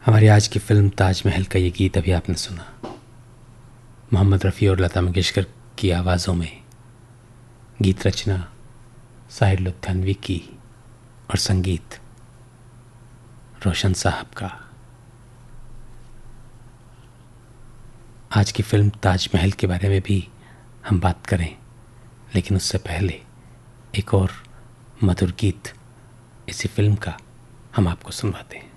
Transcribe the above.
हमारी आज की फिल्म ताजमहल का ये गीत अभी आपने सुना। मोहम्मद रफ़ी और लता मंगेशकर की आवाज़ों में गीत रचना साहिर लुधियानवी की और संगीत रोशन साहब का। आज की फिल्म ताजमहल के बारे में भी हम बात करें, लेकिन उससे पहले एक और मधुर गीत इसी फिल्म का हम आपको सुनवाते हैं।